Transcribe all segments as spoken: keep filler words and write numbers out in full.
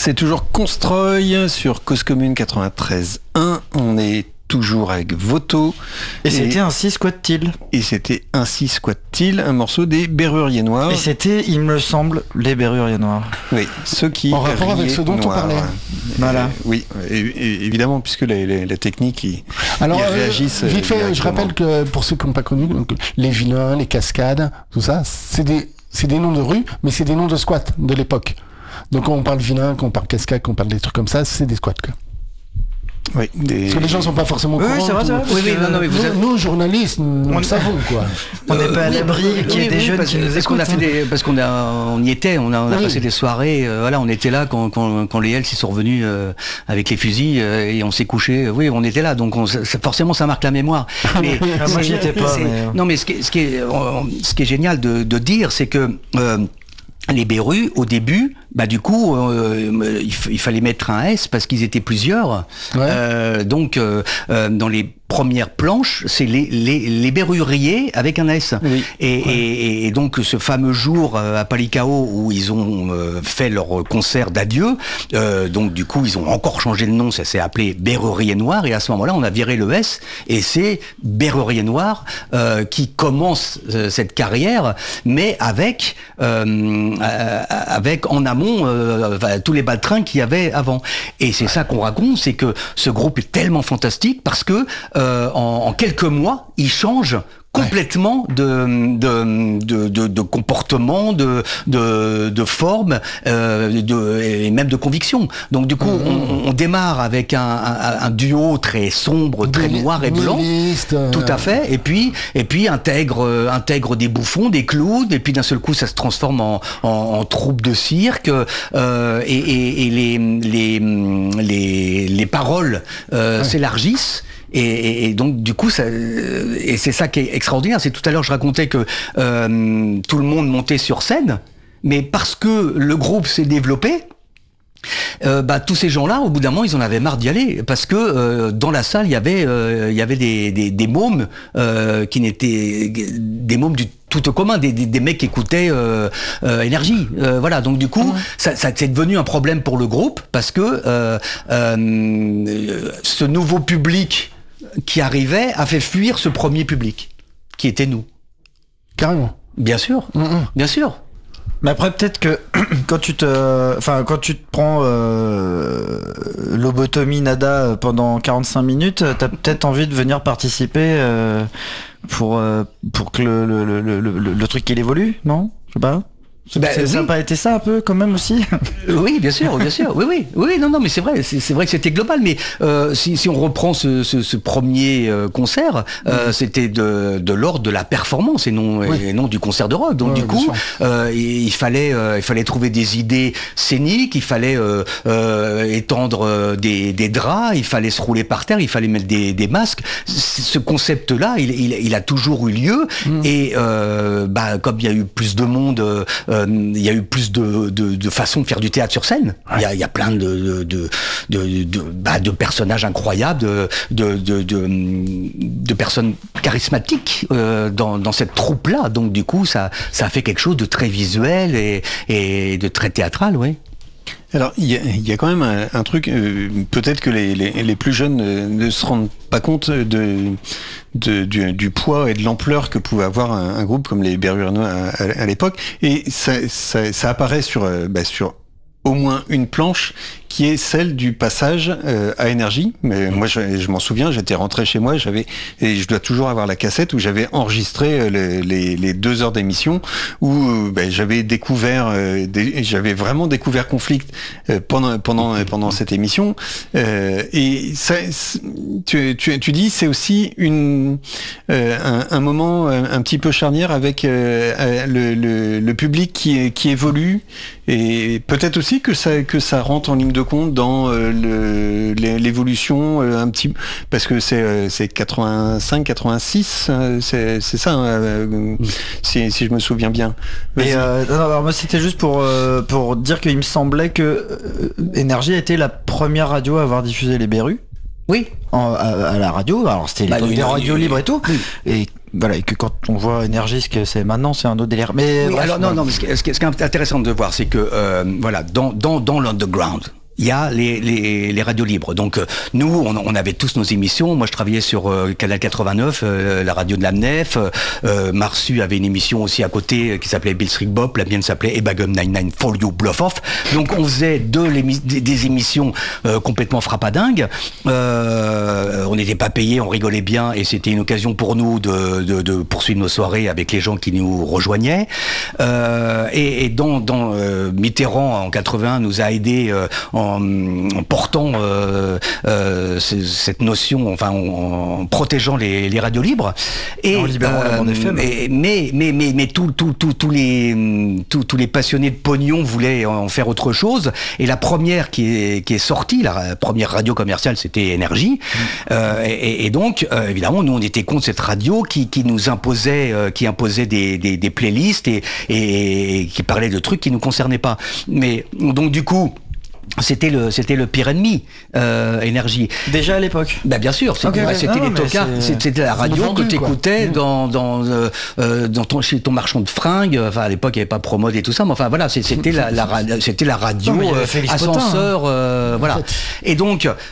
C'est toujours Constroy sur Cause Commune quatre-vingt-treize un. On est toujours avec Voto. Et, et c'était ainsi squat-il. Et c'était ainsi squat-il, un morceau des Berruriers Noirs. Et c'était, il me semble, les Berruriers Noirs. Oui, ceux qui... En rapport avec ce dont noirs. on parlait. Voilà. Euh, oui, et, et, évidemment, puisque la, la, la technique, ils, Alors, ils réagissent... Euh, vite fait, je rappelle que pour ceux qui n'ont pas connu, donc, les vilains, les cascades, tout ça, c'est des, c'est des noms de rues, mais c'est des noms de squats de l'époque. Donc quand on parle vilain, quand on parle cascade, quand on parle des trucs comme ça, c'est des squats, quoi. Oui, des... Parce que les gens sont pas forcément au oui, courant. Oui, c'est vrai, c'est vrai. Oui, oui, non, non, mais vous nous, avez... nous, journalistes, nous, on le savons, quoi. On n'est euh, pas à oui, l'abri oui, qu'il y ait oui, des oui, jeunes parce, qui nous parce écoutent. qu'on a fait des, parce qu'on a, on y était, on a, on a oui. passé des soirées, euh, voilà, on était là quand, quand, quand les Hells ils sont revenus euh, avec les fusils euh, et on s'est couché. Oui, on était là, donc on, ça, forcément ça marque la mémoire. Mais, ah, moi j'y étais pas. Mais... Non, mais ce qui est, ce qui est, ce qui est génial de, de dire, c'est que euh, les Berus, au début, bah du coup, euh, il, f- il fallait mettre un S parce qu'ils étaient plusieurs. Ouais. Euh, donc, euh, euh, dans les premières planches, c'est les, les, les Berruriers avec un S. Oui. Et, Ouais. et, et donc, ce fameux jour euh, à Palikao où ils ont euh, fait leur concert d'adieu, euh, donc du coup, ils ont encore changé de nom, ça s'est appelé Berruriers Noirs, et à ce moment-là, on a viré le S, et c'est Berruriers Noirs euh, qui commence euh, cette carrière, mais avec, euh, euh, avec en amont euh, enfin, tous les baltrins qu'il y avait avant. Et c'est ça qu'on raconte, c'est que ce groupe est tellement fantastique parce que euh, en, en quelques mois, il change complètement de, de, de, de, de comportement, de, de, de forme, euh, de, et même de conviction. Donc du coup, mmh. on, on démarre avec un, un, un duo très sombre, très Des, noir et blanc, euh... tout à fait. Et puis, et puis intègre, intègre des bouffons, des clowns. Et puis d'un seul coup, ça se transforme en, en, en troupe de cirque. Euh, et, et, et les, les, les, les paroles euh, ouais. s'élargissent. Et, et, et donc du coup, ça, et c'est ça qui est extraordinaire. C'est tout à l'heure je racontais que euh, tout le monde montait sur scène, mais parce que le groupe s'est développé. Euh, bah tous ces gens-là, au bout d'un moment, ils en avaient marre d'y aller parce que euh, dans la salle, il y avait, euh, il y avait des, des, des mômes euh, qui n'étaient des mômes du tout au commun, des, des, des mecs qui écoutaient euh, euh, Énergie. Euh, voilà, donc du coup, mmh. ça, ça c'est devenu un problème pour le groupe parce que euh, euh, ce nouveau public qui arrivait a fait fuir ce premier public qui était nous. Carrément. Bien sûr, mmh. bien sûr. Mais après peut-être que quand tu te, enfin quand tu te prends euh, lobotomie nada pendant quarante-cinq minutes, t'as peut-être envie de venir participer euh, pour euh, pour que le le, le le le truc il évolue, non? Je sais pas. Bah, ça n'a oui. pas été ça un peu quand même aussi. Oui, bien sûr, bien sûr. Oui, oui, oui. Non, non, mais c'est vrai, c'est, c'est vrai que c'était global. Mais euh, si, si on reprend ce, ce, ce premier euh, concert, euh, mmh. c'était de, de l'ordre de la performance et non, oui. et non du concert de rock. Donc ouais, du coup, euh, il, il fallait, euh, il fallait trouver des idées scéniques, il fallait euh, euh, étendre des, des draps, il fallait se rouler par terre, il fallait mettre des, des masques. Ce concept-là, il, il, il a toujours eu lieu. Mmh. Et euh, bah, comme il y a eu plus de monde. Euh, il y a eu plus de, de, de façons de faire du théâtre sur scène. Il ouais. y, a, il y a plein de, de, de, de, de, bah, de personnages incroyables, de, de, de, de, de personnes charismatiques euh, dans, dans cette troupe-là. Donc du coup, ça, ça a fait quelque chose de très visuel et, et de très théâtral, oui. Alors, il y a, il y a quand même un, un truc, euh, peut-être que les, les, les plus jeunes ne, ne se rendent pas compte de, de, du, du poids et de l'ampleur que pouvait avoir un, un groupe comme les Berruriers Noirs à, à, à l'époque. Et ça, ça, ça apparaît sur, bah, sur au moins une planche qui est celle du passage euh, à Énergie. Mais moi, je, je m'en souviens, j'étais rentré chez moi, j'avais et je dois toujours avoir la cassette où j'avais enregistré les, les, les deux heures d'émission où euh, ben, j'avais découvert, euh, des, j'avais vraiment découvert Conflict euh, pendant pendant pendant cette émission. Euh, et ça, tu, tu tu dis, c'est aussi une euh, un, un moment un, un petit peu charnière avec euh, le, le le public qui qui évolue et peut-être aussi que ça que ça rentre en ligne de compte dans euh, le, l'évolution euh, un petit parce que c'est euh, c'est quatre-vingt-cinq quatre-vingt-six euh, c'est c'est ça euh, mmh. si si je me souviens bien. Mais euh, non, alors moi c'était juste pour euh, pour dire qu'il me semblait que euh, Énergie a été la première radio à avoir diffusé les Berus. Oui. En, à, à la radio, alors c'était bah, les radios libres et tout. Oui. Et voilà, et que quand on voit Énergie, ce que c'est maintenant, c'est un autre délire. Mais oui, bref, alors non, non, mais ce qui est, ce qui est intéressant de voir, c'est que euh, voilà, dans dans dans l'underground, il y a les, les, les radios libres. Donc euh, nous, on, on avait tous nos émissions. Moi, je travaillais sur euh, Canal quatre-vingt-neuf, euh, la radio de la M N E F. Euh, Marsu avait une émission aussi à côté euh, qui s'appelait Bill Street Bop. La mienne s'appelait Ebagum quatre-vingt-neuf For You Bluff Off. Donc on faisait de des, des émissions euh, complètement frappadingues. Euh, on n'était pas payés, on rigolait bien, et c'était une occasion pour nous de, de, de poursuivre nos soirées avec les gens qui nous rejoignaient. Euh, et, et dans, dans euh, Mitterrand en quatre-vingt-un nous a aidés euh, en en portant euh, euh, cette notion, enfin en, en protégeant les, les radios libres et en libérant la bande F M. Mais mais mais mais, mais tous tout, tout, tout les tous tous les passionnés de pognon voulaient en faire autre chose. Et la première qui est qui est sortie, la première radio commerciale, c'était Énergie. Mmh. Euh, et, et donc euh, évidemment, nous on était contre cette radio qui qui nous imposait euh, qui imposait des, des des playlists et et qui parlait de trucs qui nous concernaient pas. Mais donc du coup, c'était le c'était le pire ennemi, euh, Énergie. Déjà à l'époque. Bah bien sûr, c'était, okay, bah, c'était non, les tocards, c'était la radio vendu, que t'écoutais dans dans euh, dans ton chez ton marchand de fringues. Enfin à l'époque il y avait pas Promode et tout ça, mais enfin voilà, c'était la, la c'était la radio non, euh, ascenseur, euh, voilà. Et donc euh,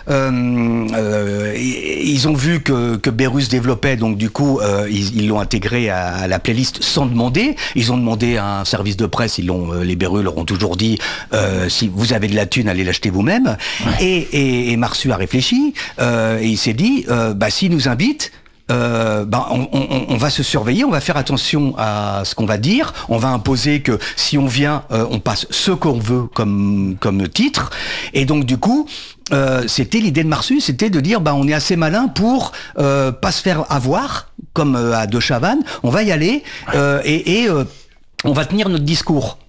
euh, ils ont vu que que Berus développait, donc du coup euh, ils, ils l'ont intégré à, à la playlist sans demander. Ils ont demandé à un service de presse, ils l'ont les Berus leur ont toujours dit euh, si vous avez de la thune, allez l'acheter vous-même. Ouais. Et, et, et Marsu a réfléchi euh, et il s'est dit, euh, bah s'il nous invite, euh, bah, on, on, on va se surveiller, on va faire attention à ce qu'on va dire, on va imposer que si on vient, euh, on passe ce qu'on veut comme comme titre. Et donc du coup, euh, c'était l'idée de Marsu, c'était de dire, bah on est assez malin pour euh, pas se faire avoir comme euh, à De Chavannes, on va y aller euh, et, et euh, on va tenir notre discours.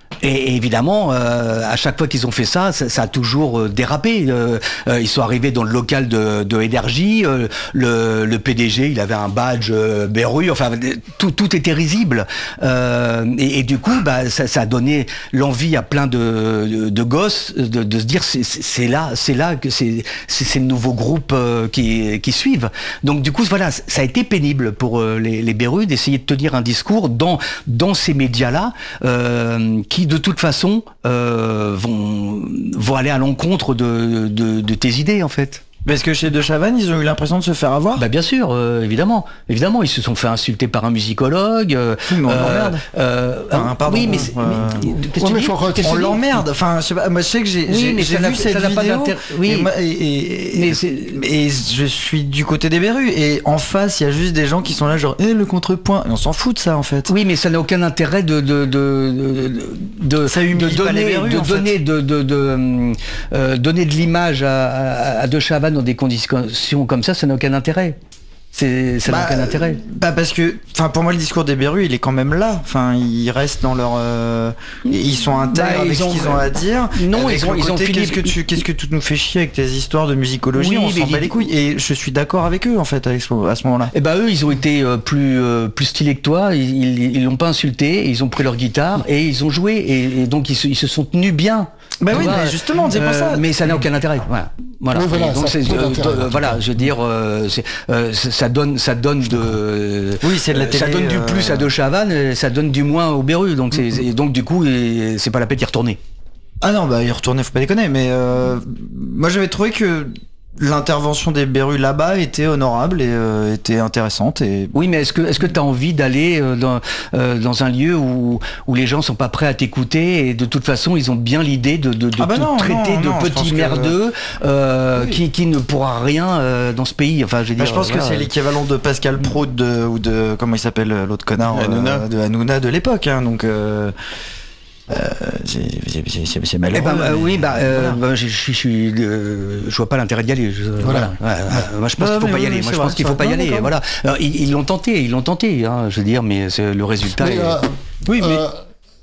Et évidemment, euh, à chaque fois qu'ils ont fait ça, ça, ça a toujours euh, dérapé. Euh, euh, ils sont arrivés dans le local de, de Énergie, euh, le, le P D G, il avait un badge euh, Beru, enfin tout, tout était risible. Euh, et, et du coup, bah, ça, ça a donné l'envie à plein de, de, de gosses de, de se dire c'est, c'est là, c'est là que c'est, c'est, c'est le nouveau groupe euh, qui, qui suivent. Donc du coup, voilà, ça a été pénible pour euh, les, les Beru d'essayer de tenir un discours dans dans ces médias-là euh, qui de toute façon euh, vont, vont aller à l'encontre de, de, de tes idées en fait. Parce que chez De Chavannes, ils ont eu l'impression de se faire avoir. Bah bien sûr, euh, évidemment, évidemment, ils se sont fait insulter par un musicologue. Euh, oui, mais on l'emmerde. Euh, enfin, pardon, oui, mais, euh, mais qu'est-ce que tu dis ? On l'emmerde. Enfin, je sais pas, moi je sais que j'ai, oui, j'ai, mais j'ai vu cette vidéo. Oui. Et, moi, et, et, mais c'est... et je suis du côté des Berus. Et en face, il y a juste des gens qui sont là, genre, eh, le contrepoint. Et on s'en fout de ça, en fait. Oui, mais ça n'a aucun intérêt de de de de, de ça humilie de donner, pas les Berus, de en donner, fait. de de de euh, donner de l'image à, à, à De Chavannes dans des conditions comme ça, ça n'a aucun intérêt. C'est, ça n'a bah, aucun intérêt. Bah parce que, enfin, pour moi, le discours des Berus, il est quand même là. Enfin, ils restent dans leur, euh, ils sont intègres bah, avec ce qu'ils ont à dire. Non, ils ont, ils ont fini. Qu'est-ce que tu, qu'est-ce que tu nous fais chier avec tes histoires de musicologie ? Oui, on s'en bat les couilles. Et je suis d'accord avec eux en fait à ce moment-là. Et bah eux, ils ont été euh, plus euh, plus stylés que toi. Ils, ils, ils l'ont pas insulté. Ils ont pris leur guitare et ils ont joué. Et, et donc ils se, ils se sont tenus bien. Bah oui, mais justement, c'est euh, pour ça. Mais ça n'a aucun intérêt. Voilà. Voilà. Oui, voilà, donc ça, c'est, euh, de, voilà, je veux dire, euh, c'est, euh, ça donne, ça donne de, oui, c'est de la télé, ça donne du plus euh... à De Chavannes, et ça donne du moins au Beru. Donc c'est, c'est donc du coup, c'est pas la peine d'y retourner. Ah non, bah y retourner, faut pas déconner. Mais euh, moi, j'avais trouvé que l'intervention des Berus là-bas était honorable et euh, était intéressante. Et... Oui, mais est-ce que est-ce que tu as envie d'aller euh, dans, euh, dans un lieu où, où les gens sont pas prêts à t'écouter et de toute façon ils ont bien l'idée de, de, de ah bah te non, traiter non, de non, petits merdeux que... euh, oui. qui, qui ne pourra rien euh, dans ce pays. Enfin, je veux bah, dire. Je pense voilà. que c'est l'équivalent de Pascal Praud de, ou de comment il s'appelle l'autre connard Hanouna. Euh, de Hanouna de l'époque. Hein, donc. Euh... Euh, c'est, c'est, c'est, c'est malheureux. Eh ben, mais... euh, oui, bah, euh, voilà. bah je, je, je, euh, je vois pas l'intérêt d'y aller. Je, voilà. voilà. Ouais, ouais. Moi, je pense bah, qu'il faut pas y aller. Moi, je pense qu'il faut pas y aller. Voilà. Alors, ils, ils l'ont tenté, ils l'ont tenté. Hein, je veux dire, mais c'est le résultat. Mais, est... euh, oui, mais. Euh...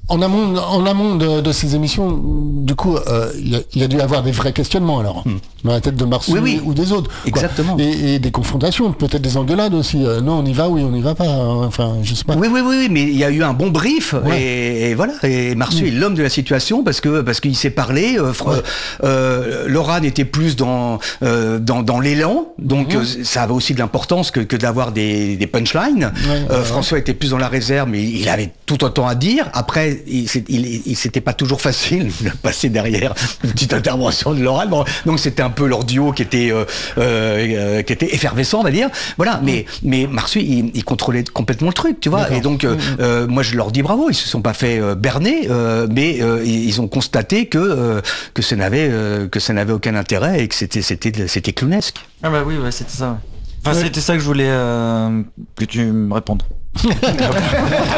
En amont, en amont de, de ces émissions, du coup, euh, il, y a, il y a dû avoir des vrais questionnements alors, hmm. dans la tête de Marceau oui, oui. ou des autres. Exactement. Et, et des confrontations, peut-être des engueulades aussi. Euh, non, on y va, oui, on n'y va pas. Enfin, je sais pas. Oui, oui, oui, oui, mais il y a eu un bon brief ouais. et, et voilà. Et Marceau hmm. est l'homme de la situation parce que parce qu'il s'est parlé. Euh, ouais. euh, Laura n'était plus dans euh, dans, dans l'élan, donc hmm. euh, ça avait aussi de l'importance que, que d'avoir des, des punchlines. Ouais, euh, ouais, François ouais. était plus dans la réserve, mais il avait tout autant à dire. Après. Il, il, il c'était pas toujours facile de passer derrière une petite intervention de Laura. Bon, donc c'était un peu leur duo qui était euh, euh, qui était effervescent, on va dire. Voilà. Mm. Mais mais Marceau, il, il contrôlait complètement le truc, tu vois. D'accord. Et donc euh, mm. euh, moi je leur dis bravo. Ils se sont pas fait euh, berner, euh, mais euh, ils ont constaté que euh, que ça n'avait euh, que ça n'avait aucun intérêt et que c'était c'était c'était clownesque. Ah bah oui, ouais, c'était ça. Enfin, ouais. C'était ça que je voulais euh, que tu me répondes.